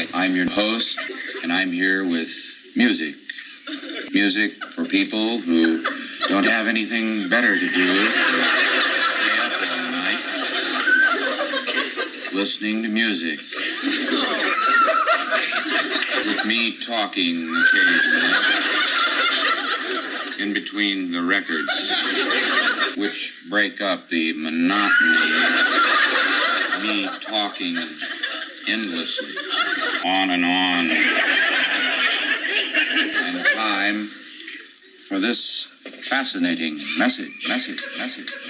I'm your host, and I'm here with music. Music for people who don't have anything better to do than stay up all night listening to music. With me talking occasionally in between the records, which break up the monotony of me talking endlessly, on and on. And time for this fascinating message.